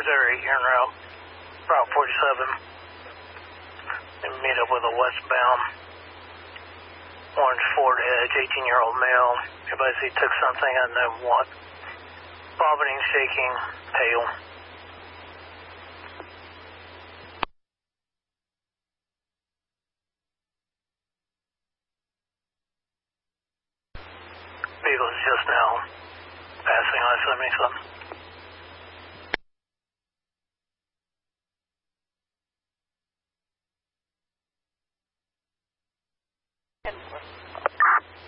Missouri, here en route, Route 47. And meet up with a westbound orange Ford Edge, 18-year-old male. Everybody see took something, I know what. Vomiting, shaking, pale. Vehicle is just now passing I-77.